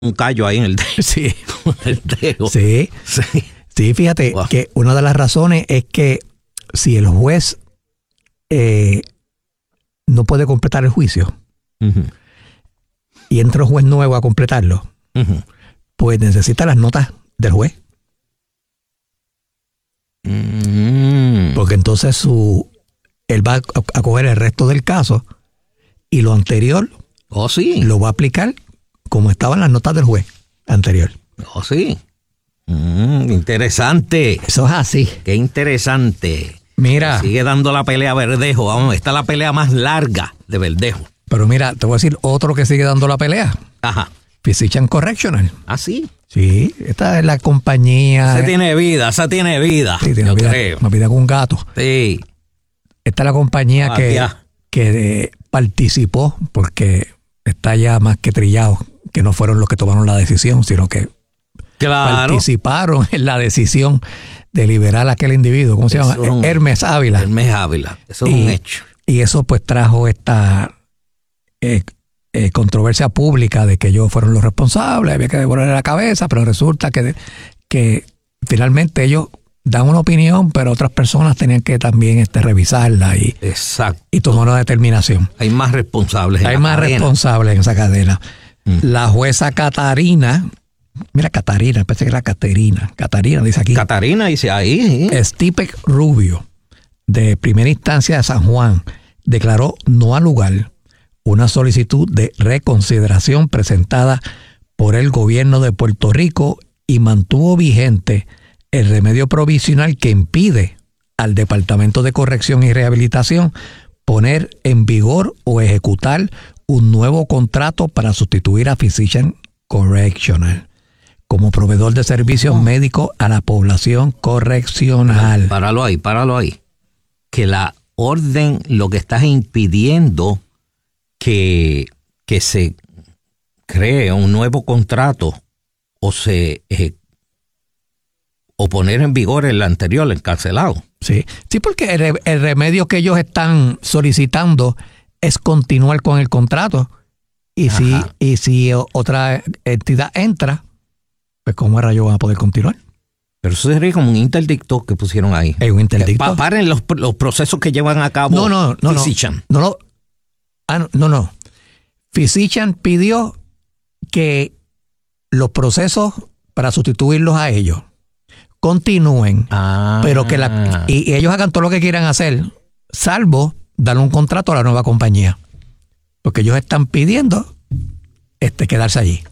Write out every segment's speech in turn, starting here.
un callo ahí en el dedo. Sí. El dedo. Sí. Sí. Sí, fíjate Wow. que una de las razones es que si el juez no puede completar el juicio Uh-huh. y entra un juez nuevo a completarlo, Uh-huh. pues necesita las notas del juez. Porque entonces él va a coger el resto del caso y lo anterior Oh, sí. lo va a aplicar como estaban las notas del juez anterior. Oh, sí. Interesante. Eso es así. Qué interesante. Mira, Sigue dando la pelea a Verdejo. Vamos, esta es la pelea más larga de Verdejo. pero mira, te voy a decir otro que sigue dando la pelea. Ajá. Physicians Correctional. Ah, sí. Sí, esta es la compañía. Esa tiene vida, esa tiene vida. Sí, tiene yo vida, creo. más vida que un gato. Sí. Esta es la compañía Ah, que ya. participó, porque está ya más que trillado, que no fueron los que tomaron la decisión, sino que Claro. participaron en la decisión de liberar a aquel individuo. ¿Cómo se Eso llama? es un- Hermes Ávila. Hermes Ávila. Eso es un hecho. Y eso pues trajo esta controversia pública de que ellos fueron los responsables, había que devolverle la cabeza, pero resulta que finalmente ellos dan una opinión, pero otras personas tenían que también revisarla Exacto. y tomar una determinación. Hay más responsables en Hay la más cadena. responsables en esa cadena. La jueza Catarina, pensé que era Catarina dice aquí. Catarina dice ahí. ¿sí? Stipek Rubio, de primera instancia de San Juan, declaró no al lugar una solicitud de reconsideración presentada por el gobierno de Puerto Rico y mantuvo vigente el remedio provisional que impide al Departamento de Corrección y Rehabilitación poner en vigor o ejecutar un nuevo contrato para sustituir a Physicians Correctional como proveedor de servicios médicos a la población correccional. Páralo ahí. Que la orden lo que está impidiendo que se cree un nuevo contrato o poner en vigor el anterior, el cancelado. Sí, porque el remedio que ellos están solicitando es continuar con el contrato. Y si otra entidad entra, pues ¿cómo rayos van a poder continuar? Pero eso sería como un interdicto que pusieron ahí. ¿Es un interdicto? Paren los procesos que llevan a cabo No. Physicians. No. Physicians pidió que los procesos para sustituirlos a ellos continúen, pero que y ellos hagan todo lo que quieran hacer, salvo darle un contrato a la nueva compañía. Porque ellos están pidiendo quedarse allí.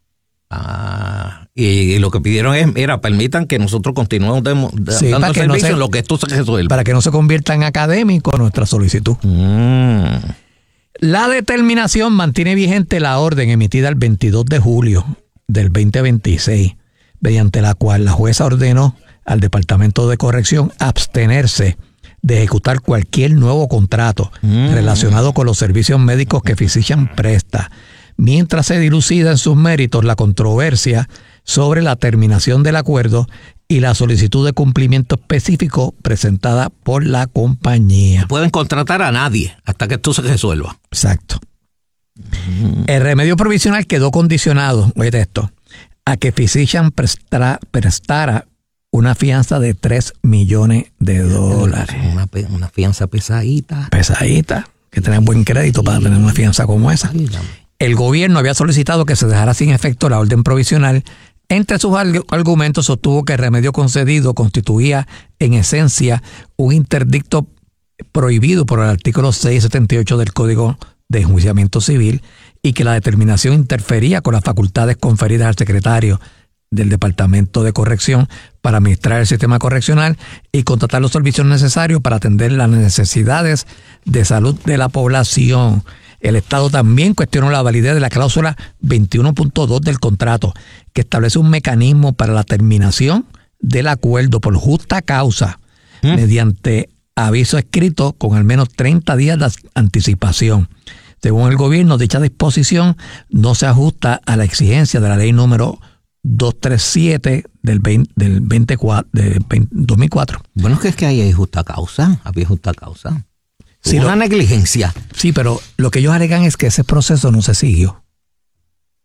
Y lo que pidieron era permitan que nosotros continuemos dando para que servicio no en lo que esto se resuelva. Para que no se convierta en académico nuestra solicitud. La determinación mantiene vigente la orden emitida el 22 de julio del 2026, mediante la cual la jueza ordenó al Departamento de Corrección abstenerse de ejecutar cualquier nuevo contrato relacionado con los servicios médicos que Physicians presta, mientras se dilucida en sus méritos la controversia sobre la terminación del acuerdo y la solicitud de cumplimiento específico presentada por la compañía. Pueden contratar a nadie hasta que esto se resuelva. Exacto. El remedio provisional quedó condicionado, oye esto, a que Physicians prestara una fianza de $3 millones. Una fianza pesadita. Pesadita, que tener buen crédito para tener una fianza como esa. El gobierno había solicitado que se dejara sin efecto la orden provisional. Entre sus argumentos sostuvo que el remedio concedido constituía en esencia un interdicto prohibido por el artículo 678 del Código de Enjuiciamiento Civil y que la determinación interfería con las facultades conferidas al secretario del Departamento de Corrección para administrar el sistema correccional y contratar los servicios necesarios para atender las necesidades de salud de la población. El Estado también cuestionó la validez de la cláusula 21.2 del contrato, que establece un mecanismo para la terminación del acuerdo por justa causa, mediante aviso escrito con al menos 30 días de anticipación. Según el gobierno, dicha disposición no se ajusta a la exigencia de la ley número 237 del 2004. Bueno, es que ahí hay justa causa, había justa causa. Sí, una negligencia. Sí, pero lo que ellos alegan es que ese proceso no se siguió.